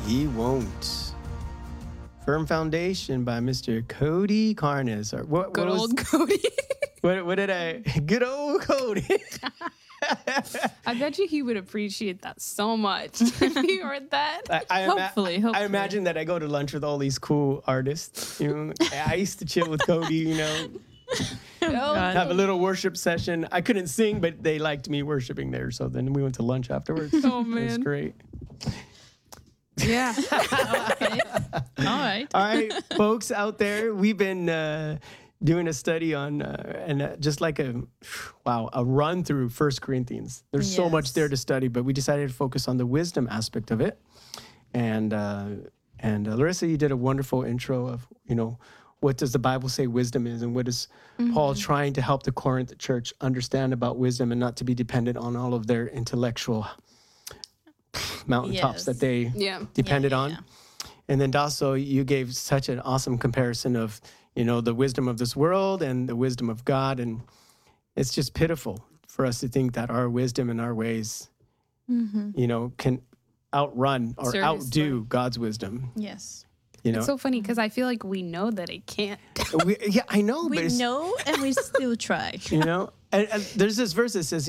he won't. Firm Foundation by Mr. Cody Carnes. Good old Cody. What did I? Good old Cody. I bet you he would appreciate that so much if he heard that. Hopefully. I imagine that I go to lunch with all these cool artists. You know, I used to chill with Cody. You know, have a little worship session. I couldn't sing, but they liked me worshiping there. So then we went to lunch afterwards. Oh It was man. great. Yeah. Okay. All right. All right, folks out there, we've been doing a study on just like a run through 1 Corinthians. There's so much Yes. there to study, but we decided to focus on the wisdom aspect of it. And Larissa, you did a wonderful intro of, you know, what does the Bible say wisdom is, and what is Paul trying to help the Corinth church understand about wisdom and not to be dependent on all of their intellectual mountaintops Yes. that they Yeah. depended Yeah. on. And then Dasso, you gave such an awesome comparison of, you know, the wisdom of this world and the wisdom of God. And it's just pitiful for us to think that our wisdom and our ways, you know, can outrun or Seriously. outdo God's wisdom. Yes. You know, It's so funny because I feel like we know that it can't. yeah, I know, but We it's, know and we still try. you know, and there's this verse that says,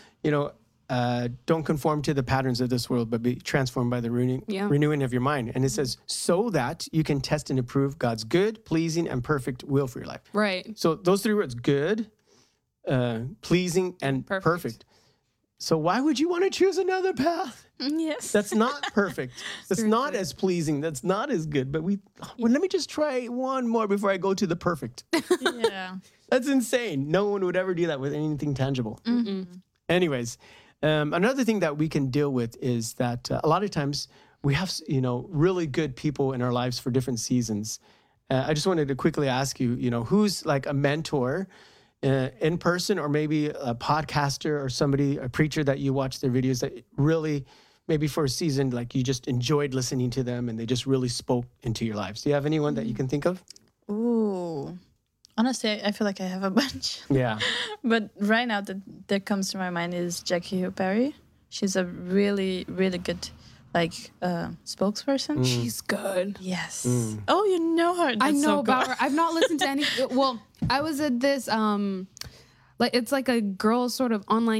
don't conform to the patterns of this world, but be transformed by the renewing of your mind. And it says, so that you can test and approve God's good, pleasing, and perfect will for your life. Right. So those three words, good, pleasing, and perfect. So why would you want to choose another path? Yes. That's not perfect. That's not as pleasing. That's not as good. But let me just try one more before I go to the perfect. Yeah. That's insane. No one would ever do that with anything tangible. Anyways, another thing that we can deal with is that a lot of times we have, you know, really good people in our lives for different seasons. I just wanted to quickly ask you, you know, who's like a mentor in person, or maybe a podcaster or somebody, a preacher that you watch their videos that really, maybe for a season, like you just enjoyed listening to them and they just really spoke into your lives. Do you have anyone that you can think of? Ooh. Honestly, I feel like I have a bunch. Yeah. But right now that comes to my mind is Jackie Hill Perry. She's a really, really good spokesperson. She's good. Yes. Oh, you know her. I That's know so about cool. her. I've not listened to any. Well, I was at this, it's like a girl sort of online